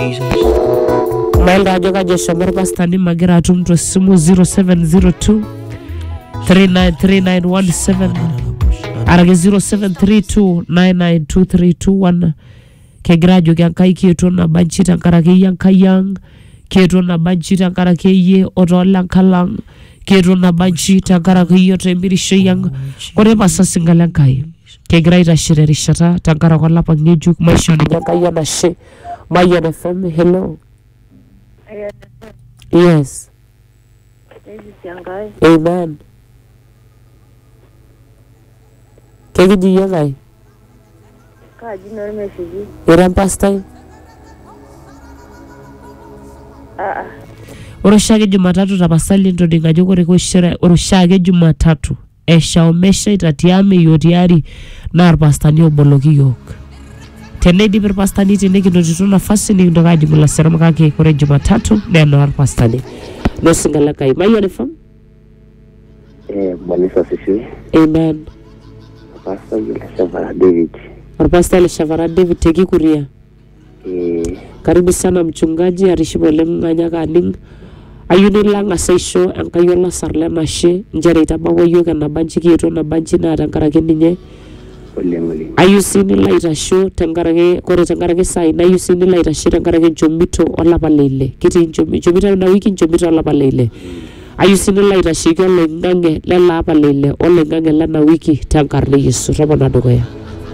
Mailda ajoka jesha marpastani magira atumto simu 0702 393917 arage 0732 992321 kegira ajoki enkai kietuo nabanchi tenkaraki Enkai kietuo nabanchi tenkaraki yie otolenkalang kietuo nabanchi tenkaraki yie otemirisho yang ore pasasingala Enkai kegira aitashire rishata tenkaraki olapa ng'ejuk maisha ninye Enkai anashe Mayan FM. Hello. Yes. Amen. Kegi yangai. Kaji normesiji. Iran pastai. Oroshage Jumatatu tapasali ntodinga jokore ko shira oroshage Jumatatu esha omesha itatiame yotiari na pastani oboloki yok. Tenedi per pastani tenekindotito nafasi nikindoka ajingula seremaka ke kore Jumatatu neno pastani. No singala kai. Mayan FM. Bonisa sisi. Amen. Pastor Shavara David. Pastor Shavara David teki kuria. Karibu sana mchungaji arishibole nganya kaning. Ayuni lang asaisho Enkai sarle nashe njere itabawo yoga na banchi kieto na banchi na tenkaraki ninye. Ayusini laita show tenkaraki kore tenkaraki sai na ayusini laita show tenkaraki nchomito olapa leile. Kiti nchomito na wiki nchomito olapa leile. Ayusini laita shiki oloing'ang'e lele apa leile oloing'ang'e lena wiki tenkaraki Yesu topona dukuya.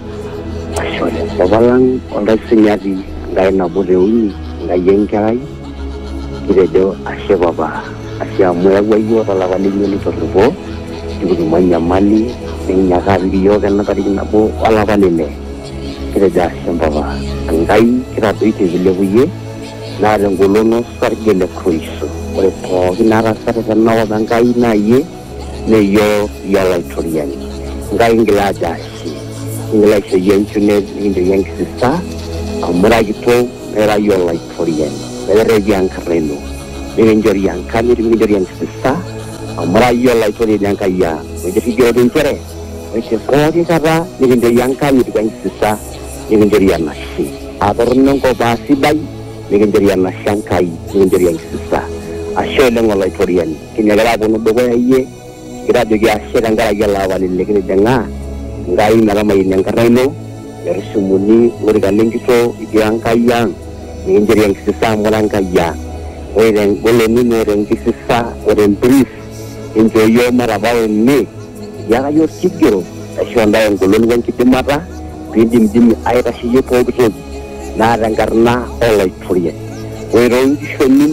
Babalang ondasinyati ngai nabo leuni ngai enkerai kirejo ashe baba ashe amuyagwa yiok tolapa leimiet litorripo nikitumanya mali nikinyaka apik iyiok ena tariki nabo olapa leile kirejo ashe baba Enkai kitadoitie kilepu yie naa tengolon osarge le Kristo ore pookin naataasate tenakop Enkai naa yie neyiok olaitoriani Enkai ngila ajo ashe ngila aisho yie enchunet nikincho enkisisa amu ira kitok nira yie olaitoriani perepi enkarna ino nikinchori enkanyit nikinchori enkisisa amu ira yie olaitoriani Enkai ang nikijoki nchere ore pooki kata nikinchori enkanyit wenkisisa nikinchori enashe atorrono enkop sidai nikinchori enashe Enkai nikinchori enkisisa ashe oleng olaitoriani kinyakita aponu dukuya yie kira ajoki ashe tenkaraki ele apa leile kitijing'a Enkai metamayiani enkarna ino etusumuni olorika lenkitoo itii Enkai ang nikinchori enkisisa amu ira Enkai ang ore tengoloni ino tenkisisa ore empiris kincho yiok matabau ene etiaka yiok kigero aisho ntae engolon wenkidimata piindimidimi aitasheyie pooki toki naa tenkarna olaitoriani ore toonkishoni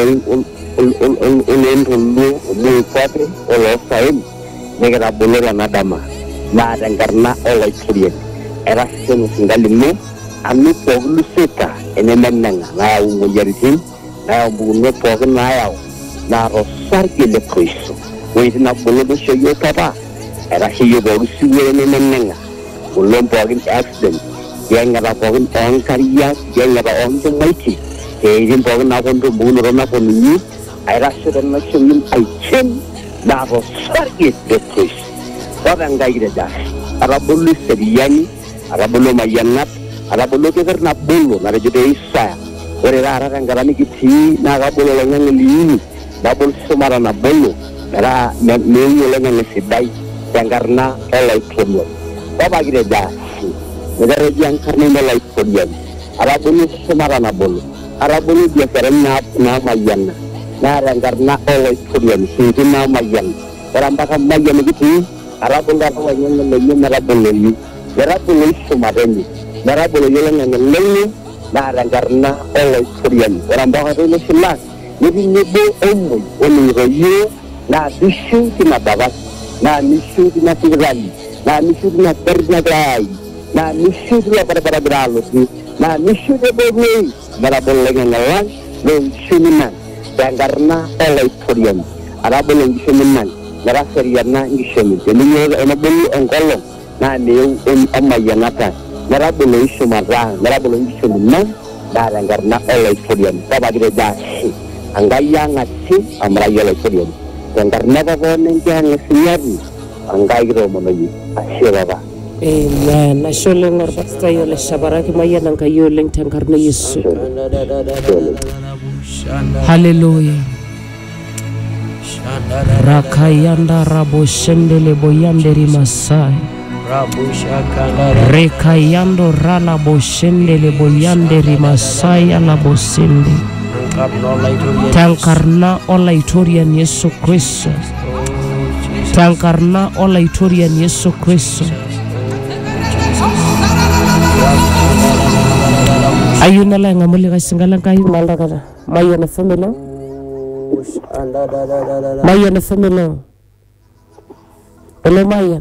olontoluo omoikwate oloosaen nikitabolo tena dama naa tenkarna olaitoriani etasishono singa lino amu pooki lusita enemeneng'a nayau imoyiaritin nayau mpukunot pookin naayau naa tosarge le Kristo woitin nabolo nisho yiok papa etasheyie pooki siwuo enemeneng'a golon pookin accident kieng'eta pookin oonkariak kieng'eta oonchumaitie keitin pookin naponto mpukunoto naponunyi aitasho tenashong'in aichen naa tosarge le Kristo ore Enkai kitejo ashe atabolo eseriani atabolo mayianat atabolo keper nabolo natejo te Isaya ore taata tenkata nikitii naa kabolo oloing'ang'e liuni nabol shumata nabolo metaa meuni oloing'ang'e sidai tenkarna olaitoriani papa kitejo ashe mitereji enkarna ino olaitoriani atabolo shumata nabolo atabolo biasharani naamayiana naa tenkarna olaitoriani siaitin naamayiana ore mpaka mayian nikitii atabolo apa oloing'ang'e lenye metaboloyu shumata enye metaboloyu oloing'ang'e lenye naa tenkarna olaitoriani ore mpaka teine shilak netii nebo omoi oning'ito yiok naa nishiu tina dapasi naa nishiu tina sipitali naa nishiu tina gari nagirai aai naa nishiu tilo barabara gira alotu naa nishiu tepooki wei metabolo oloing'ang'e lang loonkishu minang tenkarna olaitoriani atabolo nkishu minang metaseriana nkishomi teninyo enebolu enkolong naa neu emayianata metabolo shumata metabolo nkishu minang naa tenkarna olaitoriani papa kitejo ashe Enkai ang ashe amu ira yie olaitoriani tenkarna papa nenkiang esinyati Enkai kitoomonoyie ashe papa. Amen. Asholeng orpasta yole shabaraki mayan ang kayoleng tangkarna Yesu. Hallelujah. Rakayanda rabo shendele boyanderi masai. Rekayando rala bo shendele boyanderi masai ala bo sende. Tangkarna olaitorian Yesu Kristo. Tangkarna olaitorian Yesu Kristo. Ayuna la ngamuli kasingalan kayo malda kada. Maya na family. Maya na family. Hello Maya.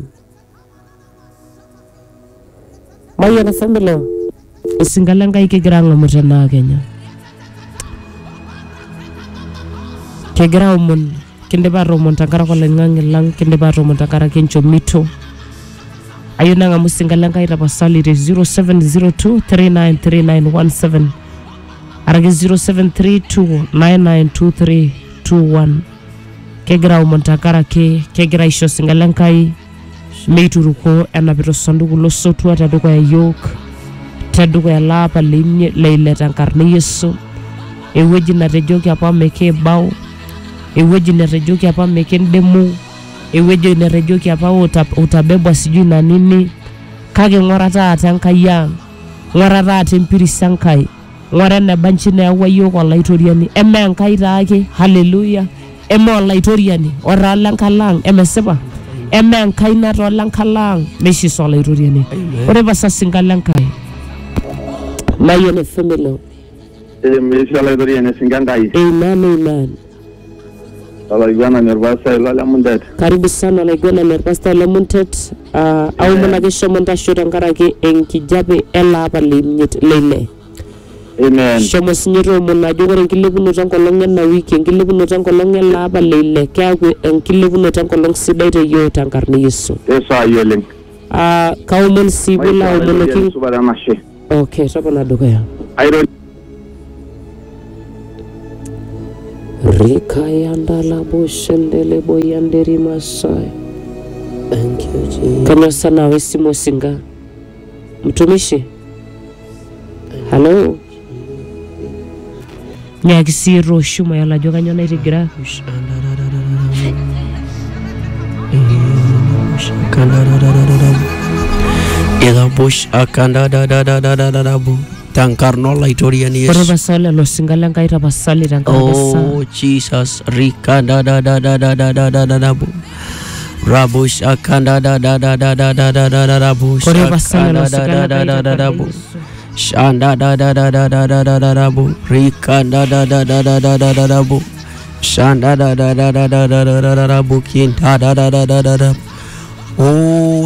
Maya na family. Isingalan kayo kigrang umutana Kenya. Kigrang umun. Kinde ba romon takara ko lengang lang. Kinde ba romon takara kencho mito. Ayuna nga musingalan kayo rapasali 0702-393917 arage 0732-992321 kegira umontakara kegira isho singalan kayo meituruko enapito sanduku losotu ataduko ya yok taduko ya lapa leile tankarni Yesu eweji natejoki apa meke bau eweji natejoki apa meke ndemu eweje nerejoki apa utabebwa sijui na nini kage ngorata atankaya ngorata atempiri sankai ngorana banchine awayo kwa laitoriani eme nkai taake haleluya eme laitoriani ora lankalang eme seba eme nkai na to lankalang meshi so laitoriani ore basa singalankai mayone family meshi laitoriani singangai amen Alaigwana nervasa la mundet. Karibu sana alaigwana nervasa la mundet. Au managesha monta shota ngarake enkijabe ela hapa lele. Amen. Shomo sinyero mona jogore kilebuno tankolongen na wiki kilebuno tankolongen la hapa lele. Kya kilebuno tankolong sidaite yo tankarni Yesu. Esa yeleng. Kaumen sibula umonoking. Okay, sapa na dogoya. Rikayanda la boshendele boyanderi masai. Thank you Jesus. Kana sana wesi mosinga. Mtumishi. Hello. Nyakisiro shuma yala joka nyona irigira. Ida bush akanda da bu. Tangkarno laitorian Yesus. Ora basala lo singalan kaira basali rangkasa. Oh Jesus, rika da bu. Rabush akanda da bu. Ora basala lo singalan da bu. Shanda da bu. Rika da bu. Shanda da bu. Kinta da. Oh,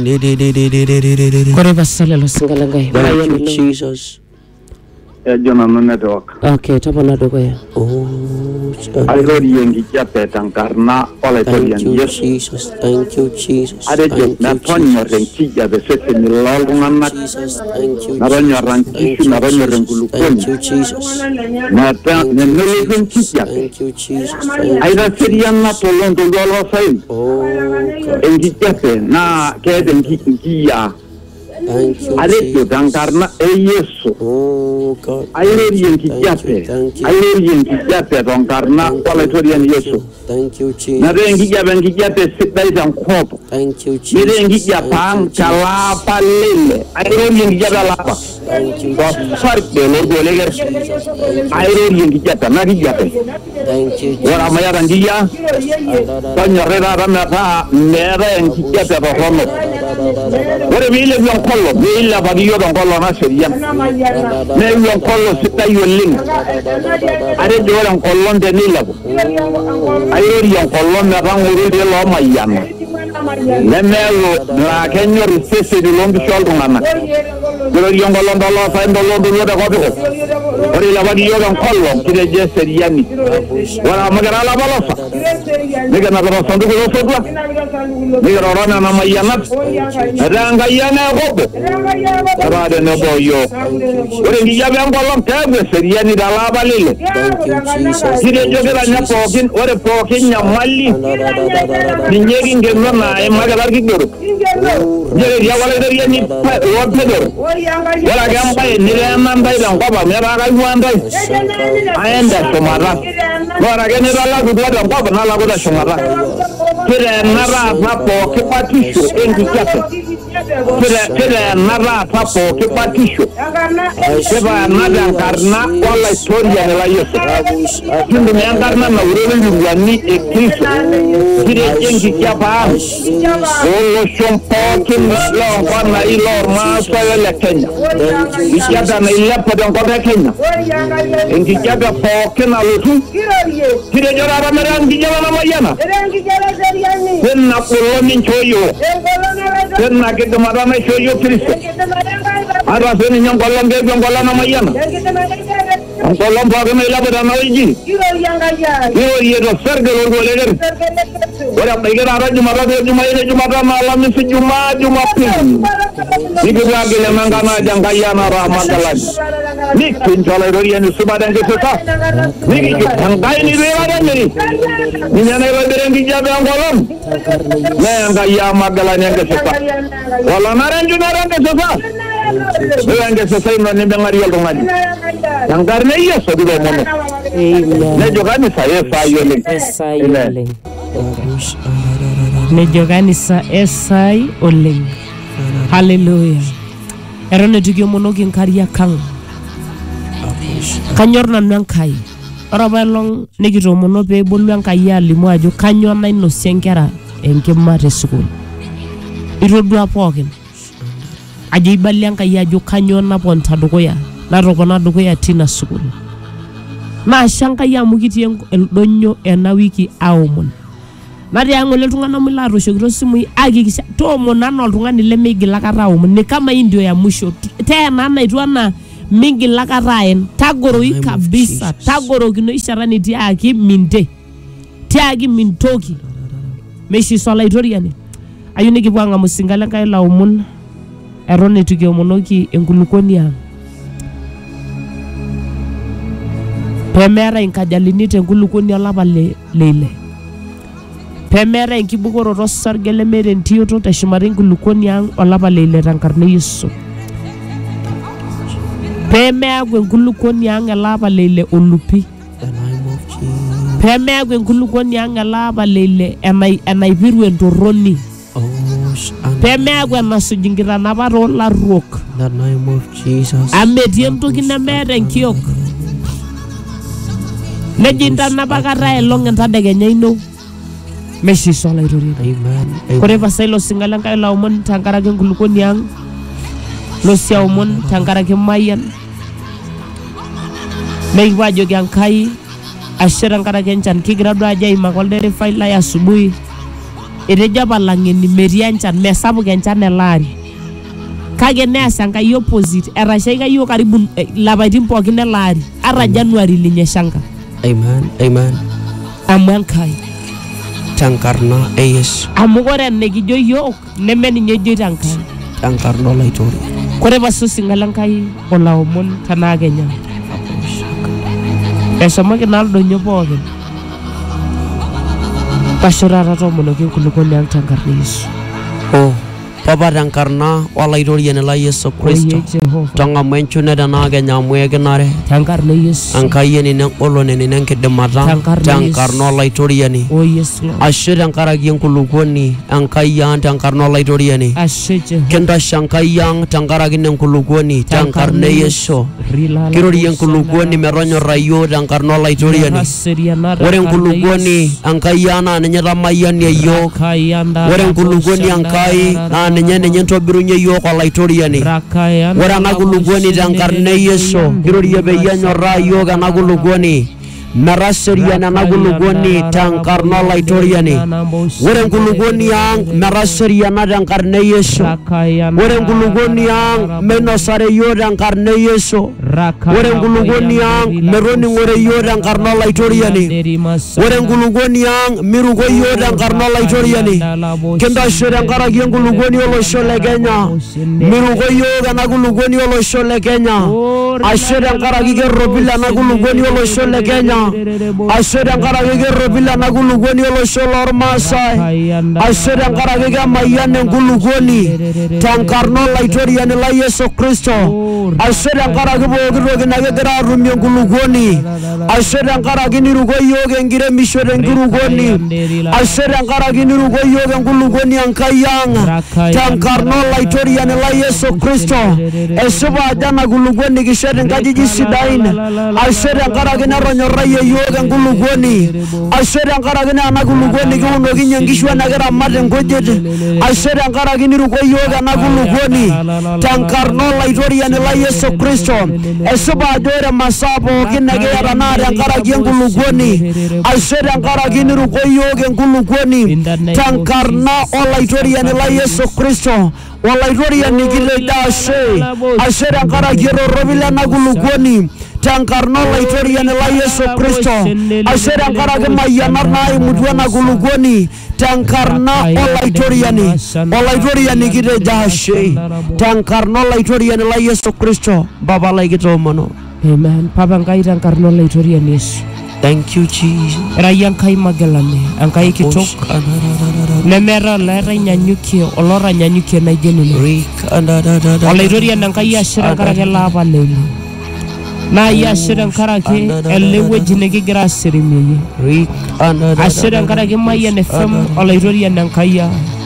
Kore basala lo singalan kaira. Jesus. Jona no network. Okay, tapa na dogo ya. Oh, Algori yengi kiape tangkarna olaitorian Yesu. Jesus, thank you Jesus. Ade na tonyo renkija de sese ni lalungan Jesus, thank you. Naronyo rankishi naronyo rengulukoni. Thank you Jesus. Na nele renkija. Thank you Jesus. Aida serian na tolong tolong sain. Oh God. Engi kiape na kede nkiya. Thank you. Ade tangkarna Yesu. Oh God. Aire yengi kiape. Aire yengi kiape tangkarna olaitorian Yesu. Thank you Jesus. Na rengi kiape sitai tangkopo. Thank you Jesus. Rengi kiape kalapa lele. Aire yengi kiape lapa. Thank you Jesus. Sorry, boleh. Aire yengi kiape na kiape. Thank you. Ora maya rangia. Tanyarera ramata nera yengi kiape rohono. Ora vile kollo, vile bagio kollo na seria. Ne kollo sitai yoling. Are doran kollo de nilabo. Aire kollo na ranguru de lo mayana. Ne melo la kenyo risese de lombi sholdo mama. Kirori enkolong toloosaen toloontoluo tekopiko. Ore ilepaki iyiok enkolong kitejo eseriani. Ore amu kira lapolosa nikinapita osanduku losotua nikiroro nena mayianat etaa enkayiana ekobo etaa tenebo iyiok. Ore enkijape enkolong keeku eseriani tolapa lile. Kitejo kiranya pookin ore pookin nyamali ninye kinkeno naimaki tarkigero. Njere tiaku olaitariani lopedoro. Ore ake embaye niteena ntae tenkop amu etaa kaing'ua ntae aenda shumata. Ore ake nitalakutua tenkop nalaku teshumata. Kiteena taata pooki batisho enkijape. Kiteena taata pooki batisho. Kiteena tenkarna olaitoriani la Yesu. Kintumia enkarna naurore iltung'ani ekristo. Kitejo enkijape ang' olosho pookin loonkonai loormaasai ole Kenya. Enkijape nailepu tenkop e Kenya. Enkijape pookin nalotu. Kitejo taata metaa enkijape namayiana. Tena golon inchoo yiok. Tena kidimata naishoo yiok Kristo. Ata sininye enkolong keeku enkolong namayiana. Enkolong pookin nailepu tenewueji. Kirorie tosarge lorkuoleker. Ore ebaiki taata Jumatatu Jumaine Jumatano Alamisi Jumaa Jumapili. Nikipuo agil emenkana ajo Enkai enara Magdalani. Nikincho olairoriani supat enkisisa. Nikijo Enkai nitu aikata emiri. Ninye naitobira enkijape enkolong. Nee Enkai Magdalani enkisisa. Olonare enjunore enkisisa. Ore enkisisa ino nemeng'arie oltung'ani. Enkarna e Yesu kitoomono. Nejo kanisa esai oleng. Esai oleng. Nejo kanisa esai oleng. Hallelujah. Eton etu kiomonoki nkariak ang'. Kanyor nanu Enkai. Ore apa elong nikitoomono pee ebolu Enkai alimu ajo kanyo nainosie nkera enkima tesukuul. Itodua pookin. Ajo ibalia Enkai ajo kanyo naponta dukuya. Natopona dukuya tina sukuul. Naasha Enkai amu kitii eldonyo ena wiki aomon. Natii ang'ole iltung'anak mula atoshokito simui akikisha toomon anaa oltung'ani lemeigil aikata aomon. Ni kama hii ndio ya mwisho. Tena naitu ana mingil aikata aen. Tagoroi kabisa. Tagorokino ishara nitiaki minte. Tiaki mintoki. Meshiso olaitoriani. Ayieu nikipuo ang'amu singale Enkai laomon. Eton etu kiomonoki enkulukuoni ang'. Pemeera inkajalini tenkulukuoni olapa leile. Pemeera enkibukoroto osarge lemeeta entioto teshumata enkulukuoni ang' olapa leile tenkarna Yesu. Pemeaku enkulukuoni ang' elapa leile olupi. Pemeaku enkulukuoni ang' elapa leile enaipiru entorroni. Pemeaku enasuj inkitanapat oolaruok. Ametii entoki nemeeta enkiok. Neji intanapakata elong entadekenya ino. Meshiso olairoriani. Kore pasai lo singala Enkai laomon tenkaraki enkulukuoni ang'. Lo siaomon tenkaraki mayian. Nekipuo ajoki Enkai ashe tenkaraki enchan. Kigira duo ajo aimaki olderefai lai asubuhi. Etejo apa lang'eni metii enchan, mesapuk enchan ele ari. Kake neas Enkai opposite. Etashaika yiok karibu lapaitin pookin ele ari. Ata Januari linyeshanka. Amen. Amen. Amu Enkai. Tenkarna e Yesu. Amu kore nekijo yiok neme ninye ejoito Enkai. Tenkarna olaitori. Kore paso singala Enkai olaomon tenaa Kenya. Eshomoki naa ildonyo pookin. Pasho taata toomonoki enkulukuoni ang' tenkarna Yesu. Oh. Papa tenkarna olaitoriani la Yesu Kristo. Tang'amu enchune tenaa Kenya amu ekinare. Tenkarna Yesu. Enkai enino engolon enino enkidimata. Tenkarna olaitoriani. Oh yes Lord. Ashe tenkaraki enkulukuoni Enkai ang' tenkarna olaitoriani. Ashe Jehova. Kintashe Enkai ang' tenkaraki enkulukuoni tenkarna Yesu. Kirorie enkulukuoni metonyorra yiok tenkarna olaitoriani. Ore enkulukuoni Enkai ang' naa ninye tamayianie yiok. Ore enkulukuoni Enkai naa ninye ntobirunye yiok olaitoriani. Ore ena kulukuoni tenkarna Yesu kirorie peyie enyorraa yiok ena kulukuoni meraserian anagulugoni tankarno laitoriani. Ore ngulugoni yang meraserian tankarne Yesu. Ore ngulugoni yang menosare yo tankarne Yesu. Ore ngulugoni yang meroni ngore yo tankarno laitoriani. Ore ngulugoni yang mirugo yo tankarno laitoriani. Kenda shere ngara ngulugoni olosho le Kenya. Mirugo yo anagulugoni olosho le Kenya. Ashere ngara robila anagulugoni olosho le Kenya. Ashere ngara robila anagulugoni olosho lormasai. Ashere ngara mayane ngulugoni tankarno laitoriani la Yesu Kristo. Ashere ngara bogirogi nagegra rumi ngulugoni. Ashere ngara nirugo yoge ngire mishore ngulugoni. Ashere ngara nirugo yoge ngulugoni ankayanga tankarno laitoriani la Yesu Kristo. Esuba jana gulugoni kishere ngajiji sidaina. Ashere ngara ronyoraye yoge ngulugoni. Ashere ngara anagulugoni kiunogi nyangishwa nagera mate ngojete. Ashere ngara nirugo yoge anagulugoni tankarno laitoriani la Yesu Kristo. Esuba jore masabo kinagera nare ngara ngulugoni. Ashere ngara nirugo yoge ngulugoni tankarna olaitoriani la Yesu Kristo. Olaitoriani gidashe. Ashere ngara robila nagulugoni tankarno laitoriani la Yesu Kristo. Ashere ngara mayanar na mudwa nagulugoni tankarna olaitoriani gidashe. Tankarno laitoriani la Yesu Kristo. Baba la gitomono. Amen. Papa ngai tankarno laitoriani Yesu. Thank you Jesus. Rayang kai magelane, angkai kitok. Nemera lera nyanyuki, olora nyanyuki na jeni. Olaitorian angkai ashira karake lava lele. Na ashira karake elewe jinegi grasiri miye. Ashira karake maya nefem olaitorian angkai.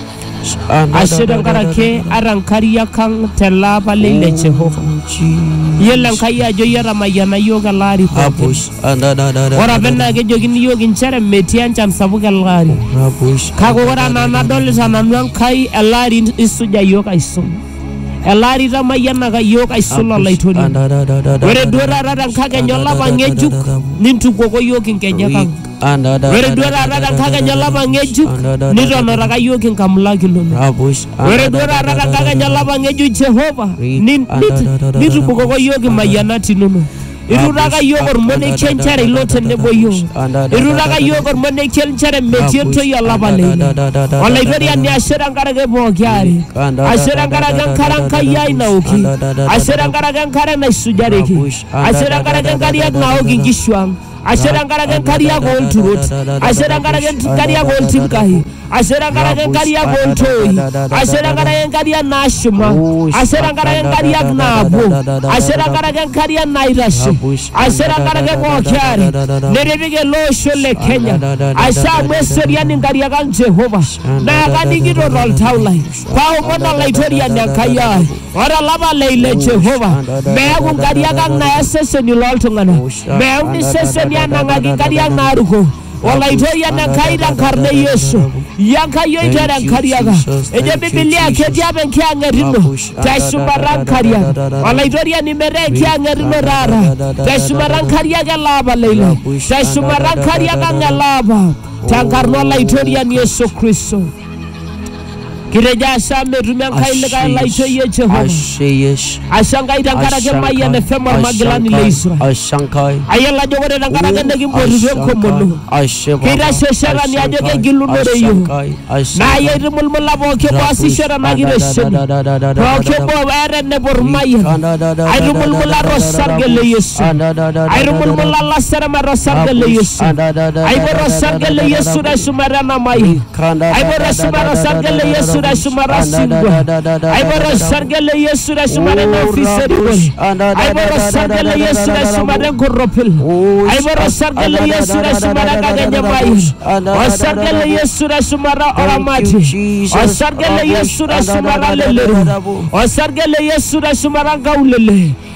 Ashira karake arankariya kang telava lele Jehova. Yelang kaya joyara mayana yoga lari Rabush ora benna ke jogin yogin chere metian cham sabuga lari kago ora na dol sana nang kai elari isuja yoga isum elari ra mayana ga yoga isulo laitori were dora ra kaga nyola bangejuk nintu gogo yogin kenya kang were dora ra kaga nyola bangejuk nirono ra ga yogin kamlagi lono were dora ra kaga nyola bangejuk Jehova nitu gogo yogin mayana tinuno iruraga yogor mone kenchere lote nebo yo iruraga yogor mone kenchere metieto ya labale olaitori ani ashera ngara bogyari ashera ngara karanka yaina uki ashera ngara ngara na sujareki ashera ngara ngara na ogi gishwang ashera ngara ngara gol turut ashera ngara ngara gol timkahi ashera ngara ngara gol toy ashera ngara ngara nashma ashera ngara ngara nabo ashera ngara ngara nairash ashera ngara bokyari nerebige losho le Kenya asha mweseriani ngara ga Jehova na ganigiro rol taulai kwa mona laitoria nyakaya ora laba leile Jehova meagu ngara ga na sese ni loltungana meagu ni sese ni anangagi ngara narugo olaitoriya na kaida karne Yesu yakayo itera kariaga eje Biblia ketia benkia ngerino tashubaran kariaga olaitoriya ni merekia ngerino rara tashubaran kariaga laba leila tashubaran kariaga ngalaba tankarno olaitoriya ni Yesu Kristo kireja same rumya kaile ka laitoye Jehova ashangai dankara ke maya ne femar magilani le Israel ashankai ayela jogore dankara ke ngi mbodu ko mono kira sheshara ni ajoge giluno reyo na yeru mulmula bo ke wasi shara magire shen ro ke bo ere ne bor maya ayru mulmula rosar gele Yesu ayru mulmula la sara ma rosar gele Yesu aybo rosar gele Yesu da sumara na maya aybo rosar gele Yesu Sumara singwa aibora sargele Yesu da sumara na ofiseri aibora sargele Yesu da sumara koropil aibora sargele Yesu da sumara kaganya mai sargele Yesu da sumara oramati sargele Yesu da sumara lele sargele Yesu da sumara gaulele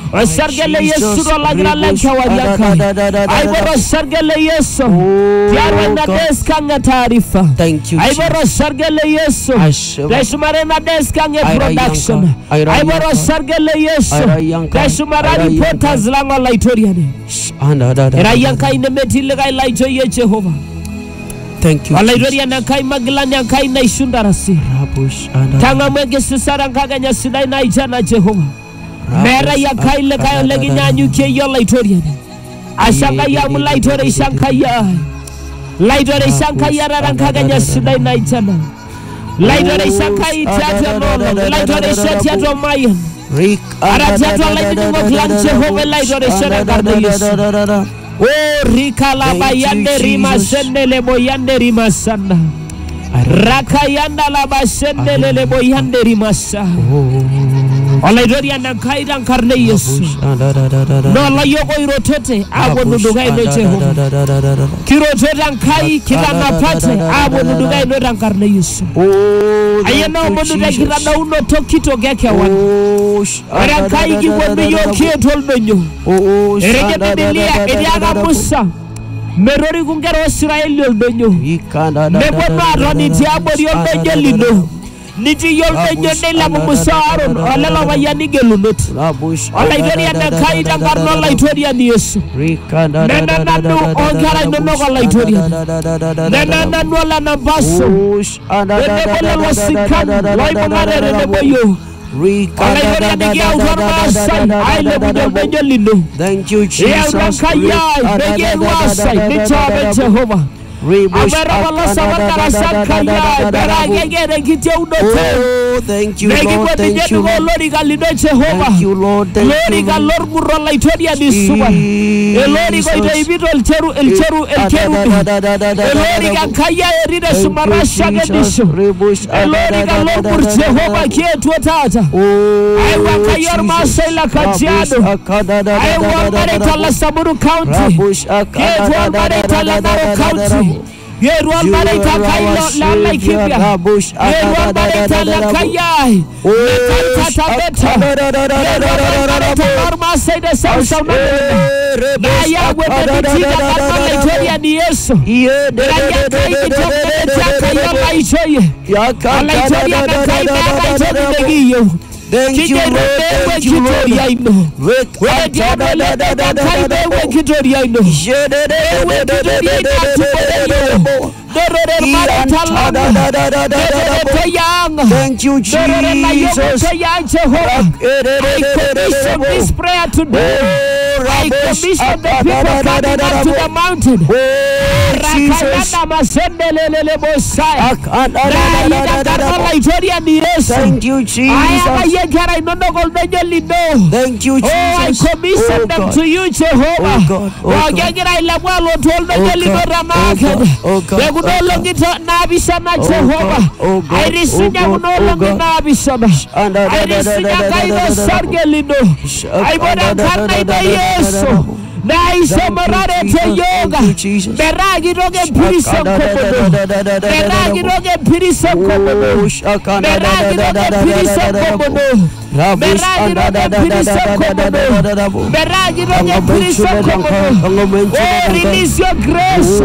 Sargele Yesu lagra lenka wariaka. Aiboro sargele Yesu. Tiarwe na deska nga taarifa. Thank you. Aiboro sargele Yesu. Desumare na deska nga production. Aiboro sargele Yesu. Desumare reporters lango laitoriane. Rayanka inemeti gai laito ye Jehovah. Thank you. Alaidoriana kai maglanya kai na ishundarasi. Tanga mwege sisara kaganya sidai na ijana Jehovah. Mera ya kai le kai leginya nyuke yo laitoriane. Ashaka ya mulaitori shankaya. Laidore shankaya rankaganya sidai na ijana. Laidore shankaya tiatwa nono. Laidore tiatwa mayan. Aratiatwa laidini ngoklan Jehovah laidore shankaya Yesu. Oh, Rika la bayande rima sende le boyande rima sanda. Rakayanda la basende le boyande rima sa. Olaidoria na kaida karne Yesu. No la yogo irotote abo nudugai no Jehovah. Kirotote kai kirana pate abo nudugai no rankarne Yesu. Ayena monuda kirana uno tokito geke wan. Rakai giwembe yo kietol menyo. Erege Biblia ediaga Musa. Merori kungero Israeli olbenyo. Mebono aroni tiabori olbenyo lino. Niti yolbenyo nela Musa Aaron olela wayani gelunot. Olaidoria na kaida karno laitoria ni Yesu. Nena nanu ongara inono kwa laitoria. Nena nanu ala nabaso. Nene wasikani. Waimangare reneboyo. Thank you, Jesus. Oh, thank you, Lord. Thank you, Lord. Thank you, Lord. Yeruan barita kailo la laikibia. Yeruan barita la kayai. Nekanta tabeta. Yeruan barita norma say the sound na ya webe tiga karma laitoria ni Yesu. Naya kai kitoko kayo laichoye. Laitoria na kai na laitoria negiyo. Thank you, Lord. Thank you, Thank you, Jesus. I commission this prayer today. I commission the people coming up to the mountain. Thank you, Jesus. Thank you, Jesus. Oh, I commission them to you, Jehovah. Oh God. I receive no longer Nabisama. I receive Sargelino. I want to Yesu. Naisha marare te yoga. Beragi roge pirisa komodo. Beragi roge pirisa komodo. Beragi roge pirisa komodo. Beragi roge pirisa komodo. Beragi roge pirisa komodo. Oh, release your grace.